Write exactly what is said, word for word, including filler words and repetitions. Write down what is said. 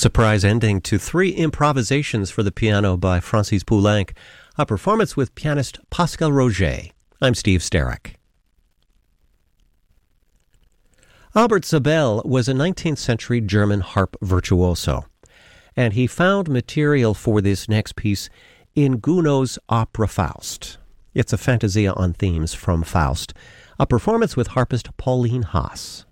Surprise ending to three improvisations for the piano by Francis Poulenc, a performance with pianist Pascal Roger. I'm Steve Sterrick. Albert Zabel was a nineteenth century German harp virtuoso, and he found material for this next piece in Gounod's opera Faust. It's a fantasia on themes from Faust, a performance with harpist Pauline Haas.